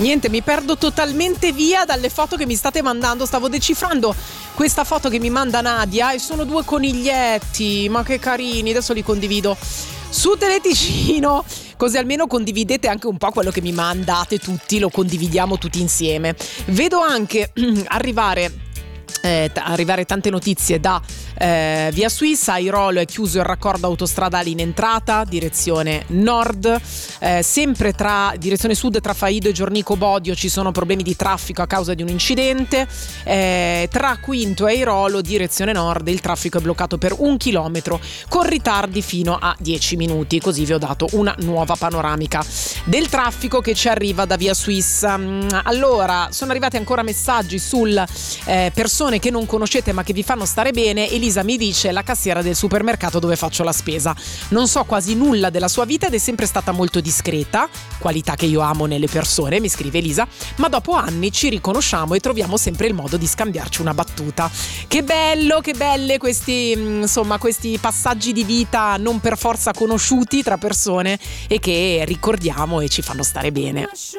Niente, mi perdo totalmente via dalle foto che mi state mandando. Stavo decifrando questa foto che mi manda Nadia e sono 2 coniglietti, ma che carini, adesso li condivido su Teleticino, così almeno condividete anche un po' quello che mi mandate tutti, lo condividiamo tutti insieme. Vedo anche arrivare tante notizie da Via Suissa. Airolo è chiuso il raccordo autostradale in entrata direzione nord, sempre tra direzione sud tra Faido e Giornico Bodio ci sono problemi di traffico a causa di un incidente, tra Quinto e Airolo direzione nord il traffico è bloccato per 1 chilometro con ritardi fino a 10 minuti, così vi ho dato una nuova panoramica del traffico che ci arriva da Via Suissa. Allora, sono arrivati ancora messaggi sul persone che non conoscete ma che vi fanno stare bene. Elisa mi dice: la cassiera del supermercato dove faccio la spesa. Non so quasi nulla della sua vita ed è sempre stata molto discreta, qualità che io amo nelle persone, mi scrive Elisa, ma dopo anni ci riconosciamo e troviamo sempre il modo di scambiarci una battuta. Che bello, che belle questi, insomma, questi passaggi di vita non per forza conosciuti tra persone e che ricordiamo e ci fanno stare bene.